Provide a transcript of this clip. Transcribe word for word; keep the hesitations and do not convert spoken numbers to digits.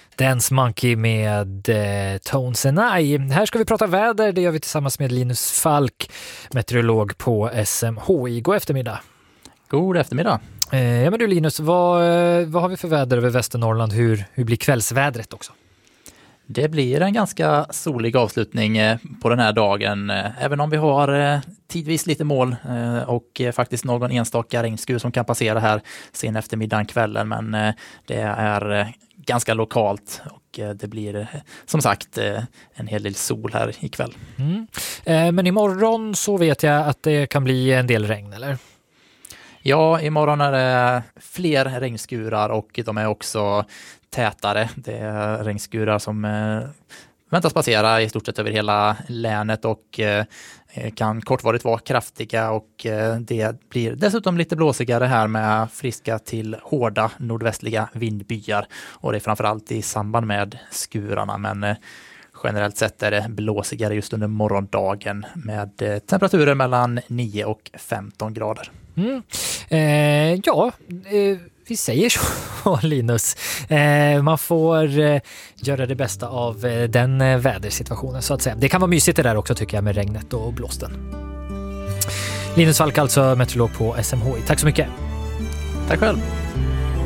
Dance Monkey med eh, Tones and I. Här ska vi prata väder, det gör vi tillsammans med Linus Falk, meteorolog på S M H I. God eftermiddag. God eftermiddag. Eh, ja men du Linus, vad, vad har vi för väder över Västernorrland? Hur, hur blir kvällsvädret också? Det blir en ganska solig avslutning på den här dagen, även om vi har tidvis lite moln och faktiskt någon enstaka regnskur som kan passera här sen eftermiddagen kvällen, men det är ganska lokalt och det blir som sagt en hel del sol här ikväll. Mm. Eh, men imorgon så vet jag att det kan bli en del regn, eller? Ja, imorgon är det fler regnskurar och de är också tätare. Det är regnskurar som eh, väntas passera i stort sett över hela länet och eh, kan kortvarigt vara kraftiga och eh, det blir dessutom lite blåsigare här med friska till hårda nordvästliga vindbyar och det är framförallt i samband med skurarna, men eh, generellt sett är det blåsigare just under morgondagen med eh, temperaturer mellan nio och femton grader. Mm. Eh, ja, eh, vi säger så Linus. Eh, man får eh, göra det bästa av eh, den eh, vädersituationen så att säga. Det kan vara mysigt det där också tycker jag med regnet och blåsten. Linus Falk alltså, meteorolog på S M H I. Tack så mycket. Tack själv.